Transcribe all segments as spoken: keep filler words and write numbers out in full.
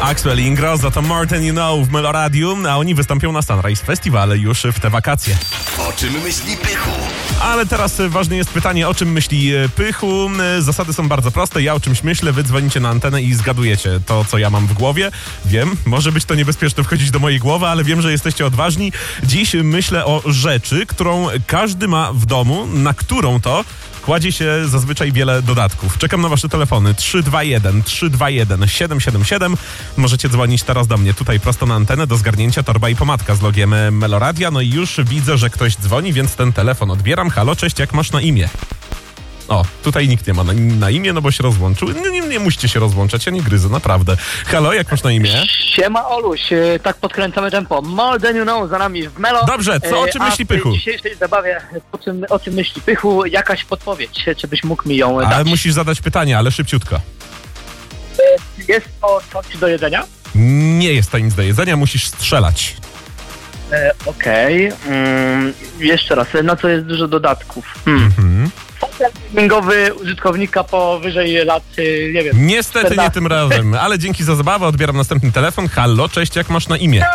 Axwell i Ingrosso to More Than You Know w Meloradiu, a oni wystąpią na Sunrise Festival już w te wakacje. O czym myśli Pychu? Ale teraz ważne jest pytanie, o czym myśli Pychu. Zasady są bardzo proste. Ja o czymś myślę, wy dzwonicie na antenę i zgadujecie to, co ja mam w głowie. Wiem, może być to niebezpieczne wchodzić do mojej głowy, ale wiem, że jesteście odważni. Dziś myślę o rzeczy, którą każdy ma w domu, na którą to kładzie się zazwyczaj wiele dodatków. Czekam na wasze telefony trzy dwa jeden trzy dwa jeden siedem siedem siedem. Możecie dzwonić teraz do mnie, tutaj prosto na antenę, do zgarnięcia torba i pomadka z logiem Meloradia. No i już widzę, że ktoś dzwoni, więc ten telefon odbieram. Halo, cześć, jak masz na imię? O, tutaj nikt nie ma na, na imię, no bo się rozłączył. Nie, nie, nie musicie się rozłączać, ja nie gryzę, naprawdę. Halo, jak masz na imię? Siema Oluś, tak podkręcamy tempo. More Than You Know za nami w Melo. Dobrze, co, o czym A myśli w tej Pychu? dzisiejszej zabawie, o czym, o czym myśli Pychu, jakaś podpowiedź, czy byś mógł mi ją Ale dać? musisz zadać pytanie, ale szybciutko. Jest to coś do jedzenia? Nie jest to nic do jedzenia, musisz strzelać. E, Okej, mm, jeszcze raz, na co jest dużo dodatków? Hmm. Mhm. Fotel gamingowy użytkownika powyżej lat, y, nie wiem. Niestety nie czternaście. tym razem, ale dzięki za zabawę, odbieram następny telefon. Halo, cześć, jak masz na imię?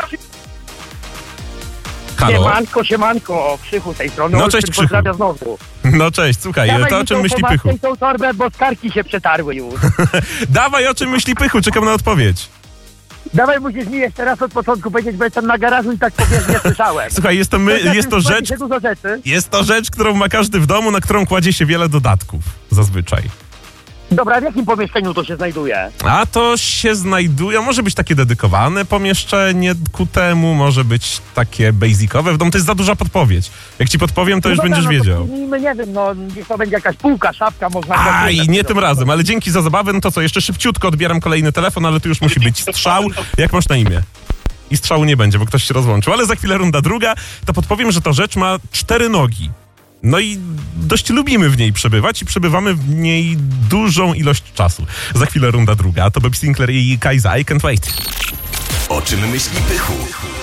Halo? Siemanko, siemanko, Krzychu tej strony. No, Olsztyn cześć, Krzychu. Pozdrawia znowu. No cześć, słuchaj, Dawaj to o mi czym tą myśli pomadkę Pychu? i tą torbę, bo skarki się przetarły już. Dawaj, o czym myśli Pychu, czekam na odpowiedź. Dawaj, musisz mi jeszcze raz od początku powiedzieć, bo jestem na garażu i tak powierzchnie słyszałem. Słuchaj, jest to, my, Poza jest tym to składa rzecz, się dużo rzeczy. jest to rzecz, którą ma każdy w domu, na którą kładzie się wiele dodatków, zazwyczaj. Dobra, w jakim pomieszczeniu to się znajduje? A to się znajduje, może być takie dedykowane pomieszczenie ku temu, może być takie basicowe w domu, to jest za duża podpowiedź. Jak ci podpowiem, to już No będziesz dobra, no wiedział. To, no nie wiem, no niech to będzie jakaś półka, szafka, można... Aj, tak nie tym razem, ale dzięki za zabawę, no to co, jeszcze szybciutko odbieram kolejny telefon, ale tu już musi być strzał. Jak masz na imię? I strzału nie będzie, bo ktoś się rozłączył, ale za chwilę runda druga, to podpowiem, że ta rzecz ma cztery nogi. No i dość lubimy w niej przebywać i przebywamy w niej dużą ilość czasu. Za chwilę runda druga, to Bob Sinclair i Kaiza, I Can't Wait. O czym myśli Pychu?